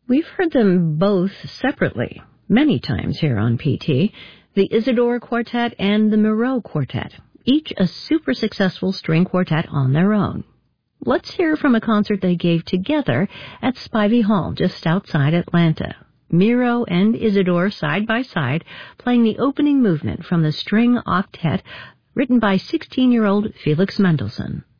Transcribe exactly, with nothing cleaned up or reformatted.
We've heard them both separately many times here on P T, the Isidore Quartet and the Moreau Quartet, each a super successful string quartet on their own. Let's hear from a concert they gave together at Spivey Hall just outside Atlanta. Miro and Isidore side by side playing the opening movement from the string octet written by sixteen-year-old Felix Mendelssohn.